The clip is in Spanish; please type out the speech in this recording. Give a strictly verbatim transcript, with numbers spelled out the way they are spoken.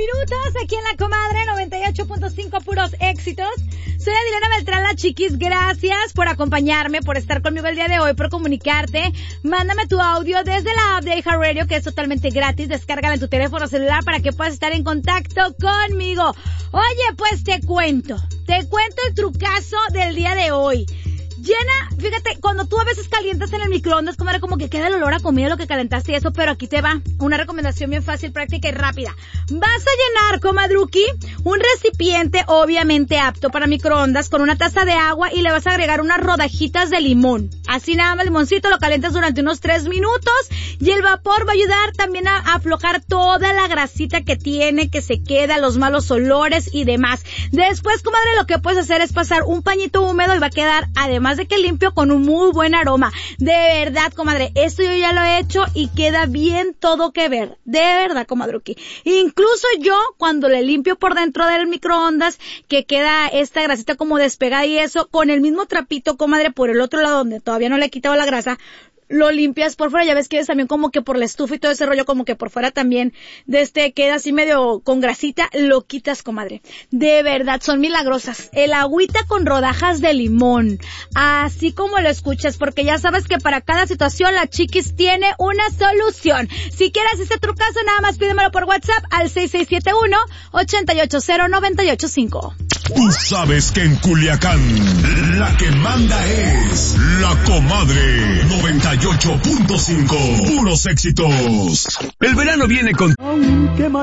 minutos aquí en La Comadre, noventa y ocho punto cinco, puros éxitos. Soy Adriana Beltrán, la chiquis. Gracias por acompañarme, por estar conmigo el día de hoy, por comunicarte. Mándame tu audio desde la app de iHeartRadio, que es totalmente gratis. Descárgala en tu teléfono celular para que puedas estar en contacto conmigo. Oye, pues te cuento. Te cuento el trucazo del día de hoy. Llena, fíjate, cuando tú a veces calientas en el microondas, como era como que queda el olor a comida lo que calentaste y eso, pero aquí te va una recomendación bien fácil, práctica y rápida. Vas a llenar, comadruki, un recipiente obviamente apto para microondas con una taza de agua y le vas a agregar unas rodajitas de limón. Así nada más, limoncito, lo calientas durante unos tres minutos y el vapor va a ayudar también a, a aflojar toda la grasita que tiene, que se queda, los malos olores y demás. Después, comadre, lo que puedes hacer es pasar un pañito húmedo y va a quedar, además de que limpio, con un muy buen aroma. De verdad, comadre, esto yo ya lo he hecho y queda bien todo que ver. De verdad, comadruki. Incluso yo, cuando le limpio por dentro del microondas, que queda esta grasita como despegada y eso, con el mismo trapito, comadre, por el otro lado donde todavía no le he quitado la grasa, lo limpias por fuera, ya ves que es también como que por la estufa y todo ese rollo, como que por fuera también de este queda así medio con grasita, lo quitas, comadre. De verdad, son milagrosas. El agüita con rodajas de limón, así como lo escuchas, porque ya sabes que para cada situación la chiquis tiene una solución. Si quieres este trucazo, nada más pídemelo por WhatsApp al seis seis siete uno, ocho ocho cero, nueve ocho cinco. Tú sabes que en Culiacán la que manda es La Comadre noventa y ocho punto cinco. Puros éxitos. El verano viene con...